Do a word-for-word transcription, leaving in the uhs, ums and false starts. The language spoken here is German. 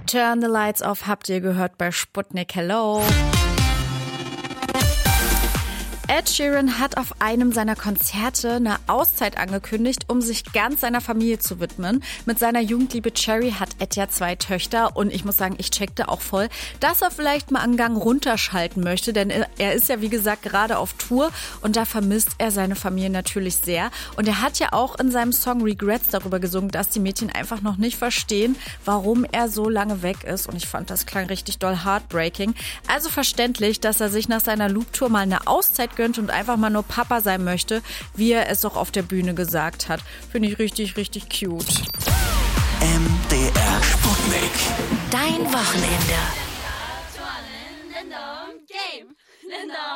Turn the Lights Off habt ihr gehört bei Sputnik. Hello. Ed Sheeran hat auf einem seiner Konzerte eine Auszeit angekündigt, um sich ganz seiner Familie zu widmen. Mit seiner Jugendliebe Cherry hat Ed ja zwei Töchter und ich muss sagen, ich checkte auch voll, dass er vielleicht mal einen Gang runterschalten möchte, denn er ist ja wie gesagt gerade auf Tour und da vermisst er seine Familie natürlich sehr. Und er hat ja auch in seinem Song Regrets darüber gesungen, dass die Mädchen einfach noch nicht verstehen, warum er so lange weg ist und ich fand, das klang richtig doll heartbreaking. Also verständlich, dass er sich nach seiner Loop-Tour mal eine Auszeit gönnt und einfach mal nur Papa sein möchte, wie er es auch auf der Bühne gesagt hat. Finde ich richtig, richtig cute. M D R Sputnik. Dein Wochenende.